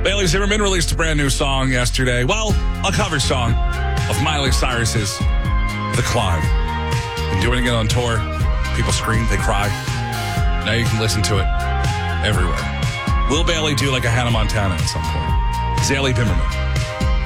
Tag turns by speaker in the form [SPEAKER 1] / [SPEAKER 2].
[SPEAKER 1] Bailey Zimmerman released a brand new song yesterday. Well, a cover song of Miley Cyrus's The Climb. Been doing it on tour. People scream, they cry. Now you can listen to it everywhere. Will Bailey do like a Hannah Montana at some point? Zaley Bimmerman.